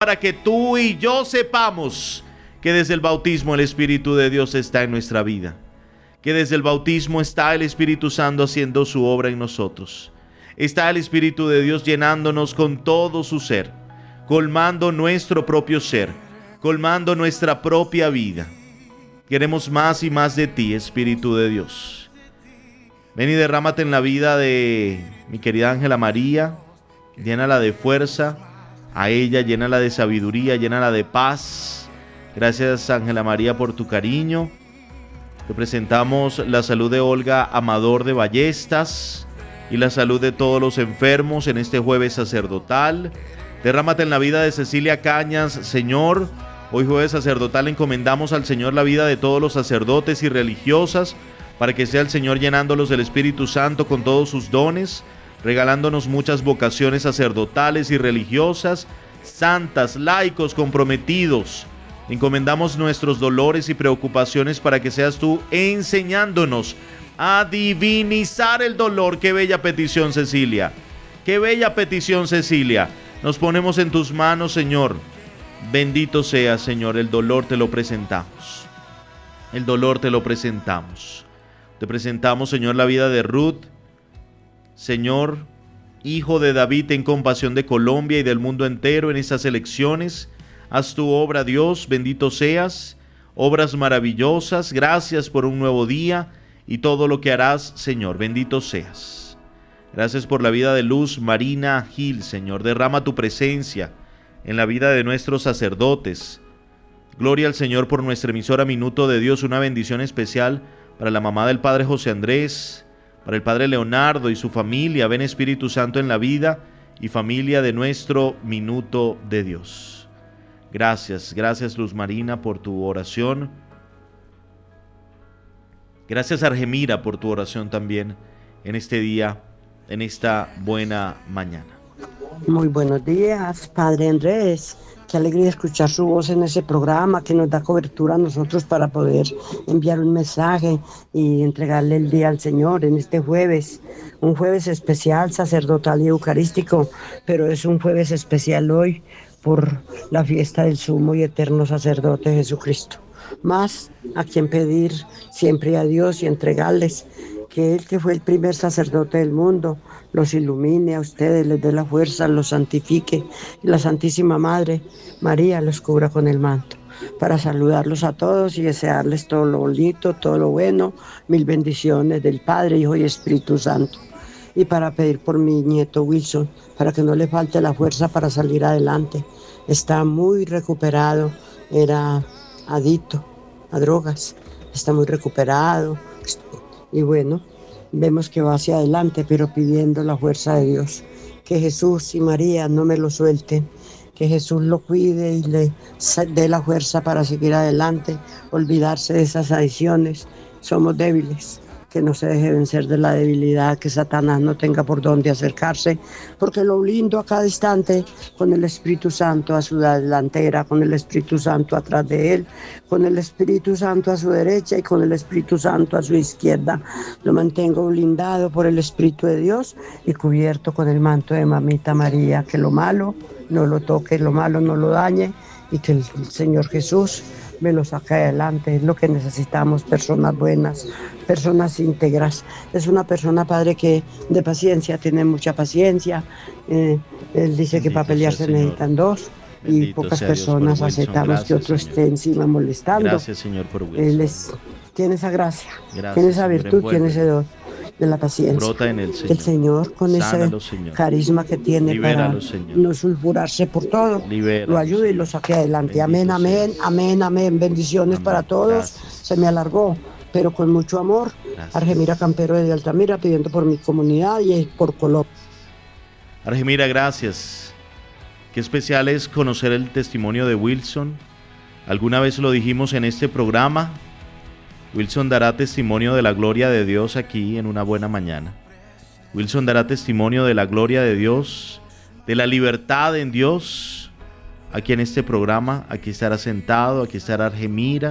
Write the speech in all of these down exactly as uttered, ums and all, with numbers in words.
para que tú y yo sepamos que desde el bautismo el Espíritu de Dios está en nuestra vida, que desde el bautismo está el Espíritu Santo haciendo su obra en nosotros. Está el Espíritu de Dios llenándonos con todo su ser, colmando nuestro propio ser, colmando nuestra propia vida. Queremos más y más de ti, Espíritu de Dios. Ven y derrámate en la vida de mi querida Ángela María, llénala de fuerza, a ella llénala de sabiduría, llénala de paz. Gracias, Ángela María, por tu cariño. Te presentamos la salud de Olga Amador de Ballestas y la salud de todos los enfermos en este jueves sacerdotal. Derrámate en la vida de Cecilia Cañas, Señor. Hoy jueves sacerdotal encomendamos al Señor la vida de todos los sacerdotes y religiosas para que sea el Señor llenándolos del Espíritu Santo con todos sus dones, regalándonos muchas vocaciones sacerdotales y religiosas, santas, laicos, comprometidos. Encomendamos nuestros dolores y preocupaciones para que seas tú enseñándonos a divinizar el dolor. Qué bella petición, Cecilia. Qué bella petición, Cecilia. Nos ponemos en tus manos, Señor. Bendito sea, Señor. El dolor te lo presentamos. El dolor te lo presentamos. Te presentamos, Señor, la vida de Ruth. Señor, hijo de David, ten compasión de Colombia y del mundo entero en estas elecciones. Haz tu obra, Dios. Bendito seas. Obras maravillosas. Gracias por un nuevo día y todo lo que harás, Señor. Bendito seas. Gracias por la vida de Luz Marina Gil, Señor. Derrama tu presencia en la vida de nuestros sacerdotes. Gloria al Señor por nuestra emisora Minuto de Dios. Una bendición especial para la mamá del Padre José Andrés, para el Padre Leonardo y su familia. Ven, Espíritu Santo, en la vida y familia de nuestro Minuto de Dios. Gracias, gracias, Luz Marina, por tu oración. Gracias, Argemira, por tu oración también en este día, en esta buena mañana. Muy buenos días, Padre Andrés. Qué alegría escuchar su voz en ese programa que nos da cobertura a nosotros para poder enviar un mensaje y entregarle el día al Señor en este jueves. Un jueves especial, sacerdotal y eucarístico, pero es un jueves especial hoy por la fiesta del sumo y eterno sacerdote Jesucristo. Más a quien pedir siempre a Dios y entregarles que Él, que fue el primer sacerdote del mundo, los ilumine a ustedes, les dé la fuerza, los santifique, y la Santísima Madre María los cubra con el manto. Para saludarlos a todos y desearles todo lo bonito, todo lo bueno, mil bendiciones del Padre, Hijo y Espíritu Santo. Y para pedir por mi nieto Wilson, para que no le falte la fuerza para salir adelante. Está muy recuperado, era adicto a drogas, está muy recuperado y bueno, vemos que va hacia adelante, pero pidiendo la fuerza de Dios. Que Jesús y María no me lo suelten, que Jesús lo cuide y le dé la fuerza para seguir adelante, olvidarse de esas adicciones. Somos débiles, que no se deje vencer de la debilidad, que Satanás no tenga por dónde acercarse, porque lo blindo a cada instante con el Espíritu Santo a su delantera, con el Espíritu Santo atrás de él, con el Espíritu Santo a su derecha y con el Espíritu Santo a su izquierda. Lo mantengo blindado por el Espíritu de Dios y cubierto con el manto de Mamita María, que lo malo no lo toque, lo malo no lo dañe y que el Señor Jesús me lo saca adelante. Es lo que necesitamos, personas buenas, personas íntegras. Es una persona, Padre, que de paciencia, tiene mucha paciencia. Eh, él dice Bendito que para pelear se necesitan dos. Bendito y pocas personas aceptamos que otro Señor. Esté encima molestando. Gracias, Señor, por Wilson. Él es, tiene esa gracia, Gracias, tiene esa virtud, Señor, tiene ese don de la paciencia. Brota en el Señor. El Señor, con Sánalo, ese Señor. carisma que tiene Libéralo, para Señor. no sulfurarse por todo, Libéralo, lo ayude y lo saque adelante. Amén, amén, seas. amén, amén. Bendiciones Amén. para todos. Gracias. Se me alargó, pero con mucho amor. Gracias. Argemira Campero de Altamira, pidiendo por mi comunidad y por Colombia. Argemira, gracias. Qué especial es conocer el testimonio de Wilson. Alguna vez lo dijimos en este programa. Wilson dará testimonio de la gloria de Dios aquí en una buena mañana. Wilson dará testimonio de la gloria de Dios, de la libertad en Dios. Aquí en este programa, aquí estará sentado, aquí estará Argemira.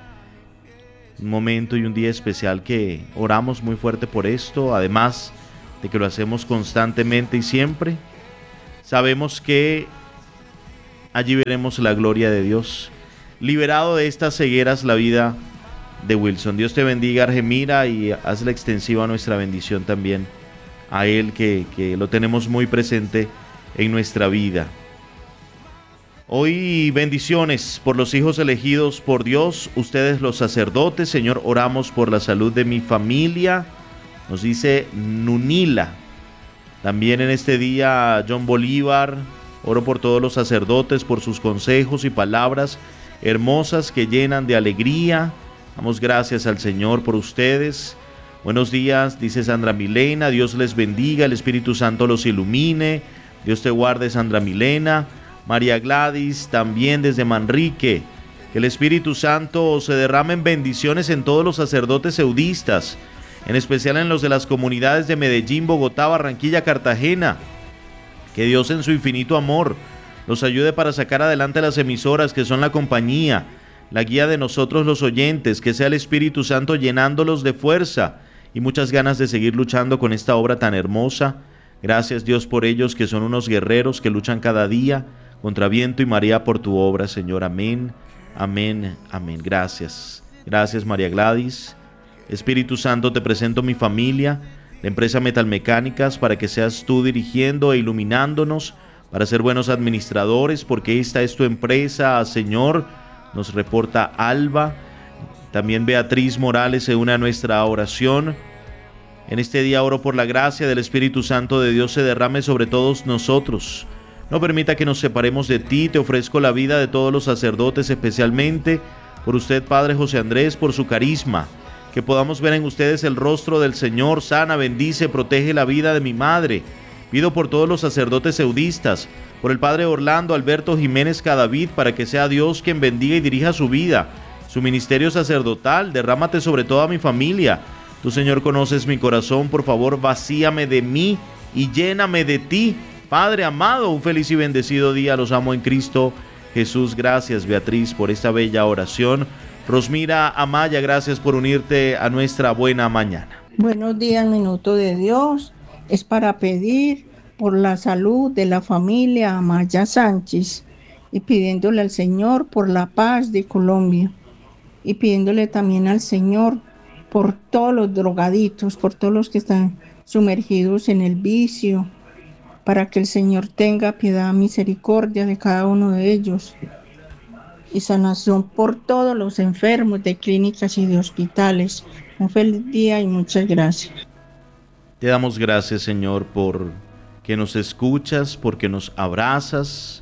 Un momento y un día especial que oramos muy fuerte por esto, además de que lo hacemos constantemente y siempre. Sabemos que allí veremos la gloria de Dios. Liberado de estas cegueras la vida de Wilson. Dios te bendiga, Argemira, y hazle extensiva nuestra bendición también a él, que, que lo tenemos muy presente en nuestra vida. Hoy bendiciones por los hijos elegidos por Dios, ustedes los sacerdotes. Señor, oramos por la salud de mi familia, nos dice Nunila. También en este día John Bolívar, oro por todos los sacerdotes, por sus consejos y palabras hermosas que llenan de alegría. Damos gracias al Señor por ustedes. Buenos días, dice Sandra Milena, Dios les bendiga, el Espíritu Santo los ilumine. Dios te guarde, Sandra Milena. María Gladys, también desde Manrique, que el Espíritu Santo se derrame en bendiciones en todos los sacerdotes eudistas, en especial en los de las comunidades de Medellín, Bogotá, Barranquilla, Cartagena. Que Dios en su infinito amor los ayude para sacar adelante las emisoras que son la compañía, la guía de nosotros los oyentes, que sea el Espíritu Santo llenándolos de fuerza y muchas ganas de seguir luchando con esta obra tan hermosa. Gracias, Dios, por ellos, que son unos guerreros que luchan cada día contra viento y marea por tu obra, Señor. Amén, amén, amén. Gracias, gracias, María Gladys. Espíritu Santo, te presento mi familia, la empresa Metalmecánicas, para que seas tú dirigiendo e iluminándonos para ser buenos administradores, porque esta es tu empresa, Señor. Nos reporta Alba. También Beatriz Morales se une a nuestra oración. En este día oro por la gracia del Espíritu Santo de Dios se derrame sobre todos nosotros. No permita que nos separemos de ti. Te ofrezco la vida de todos los sacerdotes, especialmente por usted, Padre José Andrés, por su carisma. Que podamos ver en ustedes el rostro del Señor. Sana, bendice, protege la vida de mi madre. Pido por todos los sacerdotes eudistas, por el Padre Orlando Alberto Jiménez Cadavid, para que sea Dios quien bendiga y dirija su vida, su ministerio sacerdotal. Derrámate sobre toda mi familia. Tú, Señor, conoces mi corazón. Por favor, vacíame de mí y lléname de ti. Padre amado, un feliz y bendecido día. Los amo en Cristo Jesús. Gracias, Beatriz, por esta bella oración. Rosmira Amaya, gracias por unirte a nuestra buena mañana. Buenos días, Minuto de Dios. Es para pedir por la salud de la familia Amaya Sánchez y pidiéndole al Señor por la paz de Colombia y pidiéndole también al Señor por todos los drogaditos, por todos los que están sumergidos en el vicio, para que el Señor tenga piedad, misericordia de cada uno de ellos y sanación por todos los enfermos de clínicas y de hospitales. Un feliz día y muchas gracias. Te damos gracias, Señor, por que nos escuchas, porque nos abrazas,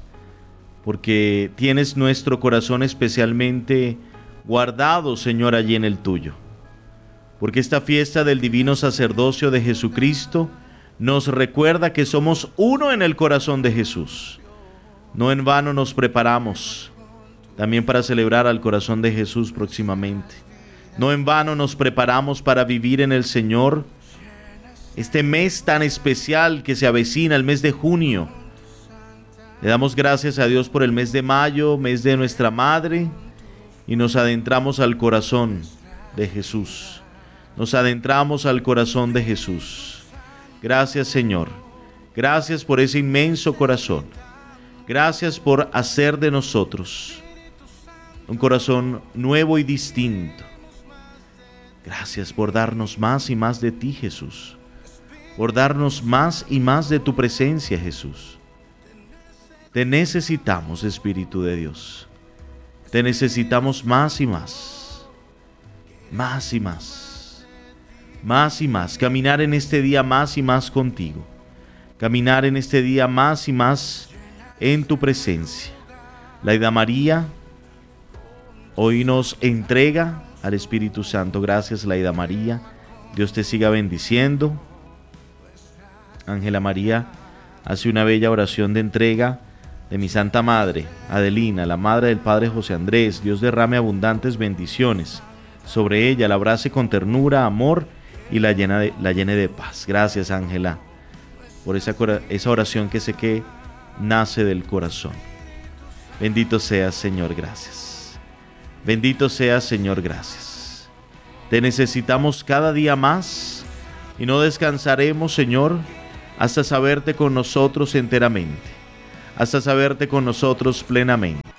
porque tienes nuestro corazón especialmente guardado, Señor, allí en el tuyo. Porque esta fiesta del divino sacerdocio de Jesucristo nos recuerda que somos uno en el corazón de Jesús. No en vano nos preparamos también para celebrar al corazón de Jesús próximamente. No en vano nos preparamos para vivir en el Señor este mes tan especial que se avecina, el mes de junio. Le damos gracias a Dios por el mes de mayo, mes de nuestra Madre, y nos adentramos al corazón de Jesús. Nos adentramos al corazón de Jesús. Gracias, Señor. Gracias por ese inmenso corazón. Gracias por hacer de nosotros un corazón nuevo y distinto. Gracias por darnos más y más de ti, Jesús. Por darnos más y más de tu presencia, Jesús. Te necesitamos, Espíritu de Dios. Te necesitamos más y más. Más y más. Más y más. Caminar en este día más y más contigo. Caminar en este día más y más en tu presencia. Laida María hoy nos entrega al Espíritu Santo. Gracias, Laida María. Dios te siga bendiciendo. Ángela María hace una bella oración de entrega de mi Santa Madre, Adelina, la madre del Padre José Andrés. Dios derrame abundantes bendiciones sobre ella, la abrace con ternura, amor y la llene de, la llene de paz. Gracias, Ángela, por esa, esa oración que sé que nace del corazón. Bendito seas, Señor, gracias. Bendito seas, Señor, gracias. Te necesitamos cada día más y no descansaremos, Señor, hasta saberte con nosotros enteramente, hasta saberte con nosotros plenamente.